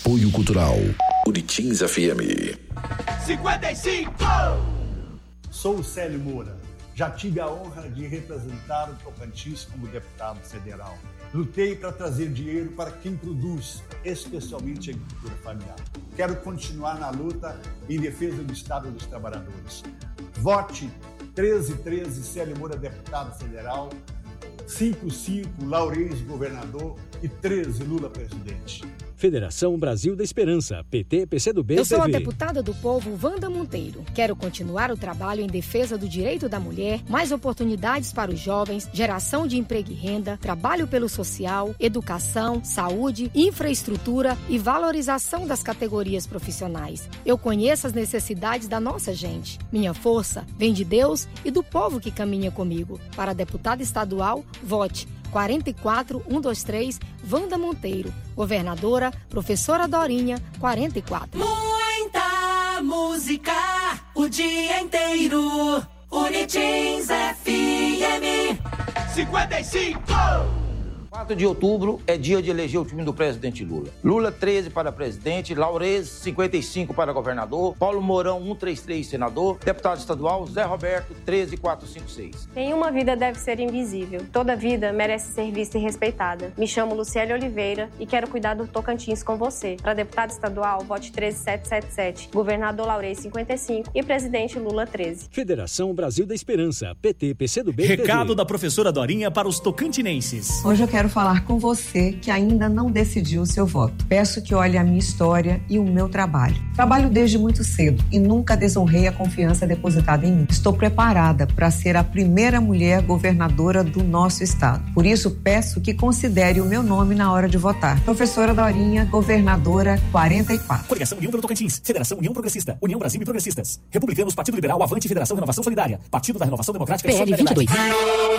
Apoio Cultural Buritins FM 55. Sou o Célio Moura. Já tive a honra de representar o Tocantins como deputado federal. Lutei para trazer dinheiro para quem produz, especialmente a agricultura familiar. Quero continuar na luta em defesa do Estado dos Trabalhadores. Vote 1313 Célio Moura, deputado federal, 55 Laurez, governador e 13 Lula, presidente. Federação Brasil da Esperança, PT, PCdoB, Eu sou a PV. deputada do povo, Wanda Monteiro. Quero continuar o trabalho em defesa do direito da mulher, mais oportunidades para os jovens, geração de emprego e renda, trabalho pelo social, educação, saúde, infraestrutura e valorização das categorias profissionais. Eu conheço as necessidades da nossa gente. Minha força vem de Deus e do povo que caminha comigo. Para deputada estadual, vote 44123 Wanda Monteiro. Governadora, professora Dorinha, 44. Muita música o dia inteiro. Buritins FM 55. 4 de outubro é dia de eleger o time do presidente Lula. Lula 13 para presidente, Laurez 55 para governador, Paulo Mourão 133 senador, deputado estadual Zé Roberto 13456. Nenhuma vida deve ser invisível. Toda vida merece ser vista e respeitada. Me chamo Luciele Oliveira e quero cuidar do Tocantins com você. Para deputado estadual, vote 13777, governador Laurez 55 e presidente Lula 13. Federação Brasil da Esperança, PT, PCdoB, Recado PV. da professora Dorinha para os tocantinenses. Hoje eu quero falar com você que ainda não decidiu o seu voto. Peço que olhe a minha história e o meu trabalho. Trabalho desde muito cedo e nunca desonrei a confiança depositada em mim. Estou preparada para ser a primeira mulher governadora do nosso estado. Por isso, peço que considere o meu nome na hora de votar. Professora Dorinha, governadora 44. Coligação União pelo Tocantins, Federação União Progressista, União Brasil e Progressistas, Republicanos, Partido Liberal, Avante, Federação Renovação Solidária, Partido da Renovação Democrática e PL Solidariedade. 22.